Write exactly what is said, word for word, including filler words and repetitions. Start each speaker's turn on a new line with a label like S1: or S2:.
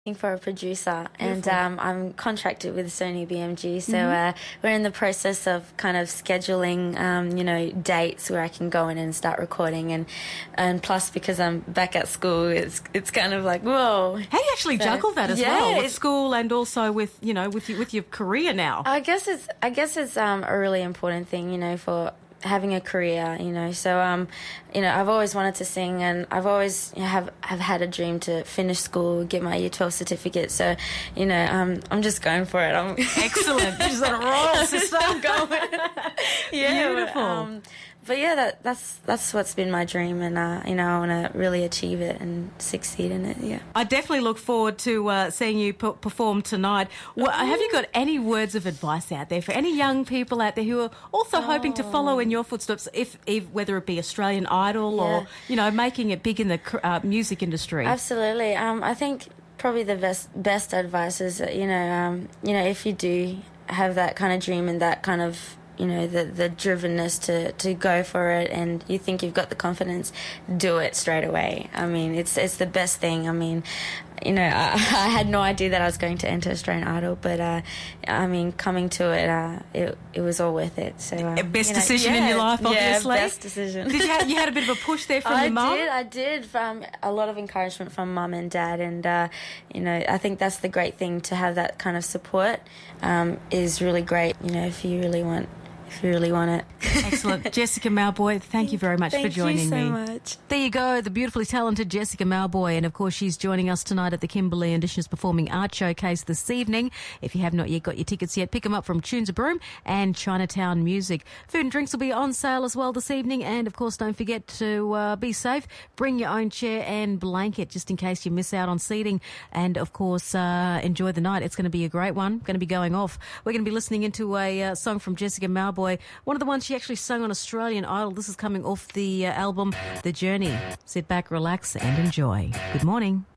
S1: For a producer, and um, I'm contracted with Sony B M G, so mm-hmm. uh, we're in the process of kind of scheduling, um, you know, dates where I can go in and start recording, and and plus because I'm back at school, it's it's kind of like whoa.
S2: How do you actually so, juggle that as
S1: yeah,
S2: well with school and also with you know with your, with your career now?
S1: I guess it's I guess it's um, a really important thing, you know, for having a career, you know. So, um, you know, I've always wanted to sing, and I've always you know, have have had a dream to finish school, get my Year twelve certificate. So, you know, um, I'm just going for it. I'm
S2: excellent. You're just on a roll, sister.
S1: I'm going. Yeah,
S2: beautiful.
S1: But, um, but yeah, that that's that's what's been my dream, and uh, you know, I want to really achieve it and succeed in it. Yeah,
S2: I definitely look forward to uh, seeing you p- perform tonight. Well, have you got any words of advice out there for any young people out there who are also oh. hoping to follow in your footsteps, if, if whether it be Australian Idol yeah. or you know making it big in the uh, music industry?
S1: Absolutely. Um, I think probably the best best advice is that, you know um, you know if you do have that kind of dream and that kind of you know, the the drivenness to, to go for it, and you think you've got the confidence, do it straight away. I mean, it's it's the best thing. I mean, you know, I, I had no idea that I was going to enter Australian Idol, but uh, I mean, coming to it, uh, it it was all worth it. So um,
S2: best
S1: you know,
S2: decision
S1: yeah,
S2: in your life, obviously.
S1: Yeah, best decision.
S2: Did you, have, you had a bit of a push there from
S1: I
S2: your mum?
S1: I did, I did. From a lot of encouragement from mum and dad, and uh, you know, I think that's the great thing, to have that kind of support um, is really great. You know, if you really want. If you really want it.
S2: Excellent. Jessica Mauboy, thank you very much
S1: thank
S2: for joining
S1: me.
S2: Thank
S1: you so much.
S2: There you go, the beautifully talented Jessica Mauboy, and of course she's joining us tonight at the Kimberley Indigenous Performing Arts Showcase this evening. If you have not yet got your tickets yet, pick them up from Tunes of Broome and Chinatown Music. Food and drinks will be on sale as well this evening, and of course don't forget to uh, be safe. Bring your own chair and blanket just in case you miss out on seating, and of course uh, enjoy the night. It's going to be a great one, going to be going off. We're going to be listening into a uh, song from Jessica Mauboy, one of the ones she actually sung on Australian Idol. This is coming off the uh, album The Journey. Sit back, relax and enjoy. Good morning.